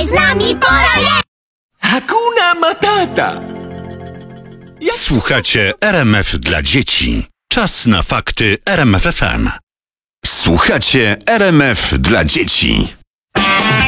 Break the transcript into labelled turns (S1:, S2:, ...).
S1: z nami pora je!
S2: Hakuna Matata!
S3: Słuchacie RMF dla dzieci. Czas na fakty RMF FM.
S4: Słuchacie RMF dla dzieci.